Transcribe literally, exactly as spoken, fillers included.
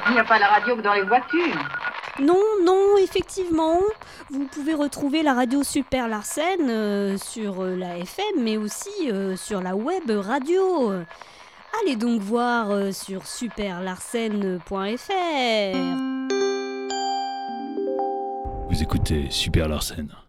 Il n'y a pas la radio que dans les voitures. Non, non, effectivement. Vous pouvez retrouver la radio Super Larsen euh, sur euh, la F M, mais aussi euh, sur la web radio. Allez donc voir euh, sur super larsen point f r. Vous écoutez Super Larsen.